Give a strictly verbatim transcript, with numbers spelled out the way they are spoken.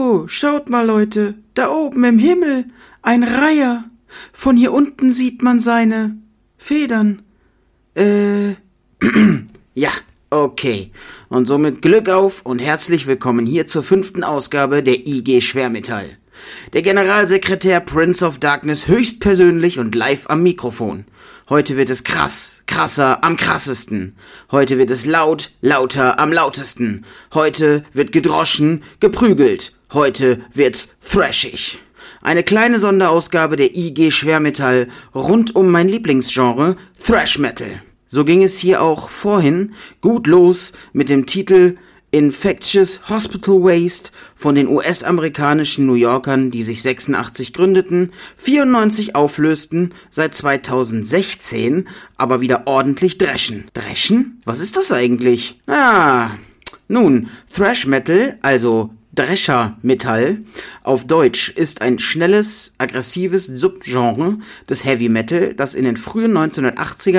Oh, schaut mal, Leute, da oben im Himmel, ein Reiher. Von hier unten sieht man seine Federn. Äh, ja, okay. Und somit Glück auf und herzlich willkommen hier zur fünften Ausgabe der I G Schwermetall. Der Generalsekretär Prince of Darkness höchstpersönlich und live am Mikrofon. Heute wird es krass, krasser, am krassesten. Heute wird es laut, lauter, am lautesten. Heute wird gedroschen, geprügelt. Heute wird's thrashig. Eine kleine Sonderausgabe der I G Schwermetall rund um mein Lieblingsgenre Thrash Metal. So ging es hier auch vorhin gut los mit dem Titel Infectious Hospital Waste von den U S-amerikanischen New Yorkern, die sich sechsundachtzig gründeten, vierundneunzig auflösten, seit zweitausendsechzehn aber wieder ordentlich dreschen. Dreschen? Was ist das eigentlich? Ah, nun, Thrash Metal, also Drescher-Metall, auf Deutsch, ist ein schnelles, aggressives Subgenre des Heavy Metal, das in den frühen neunzehnhundertachtziger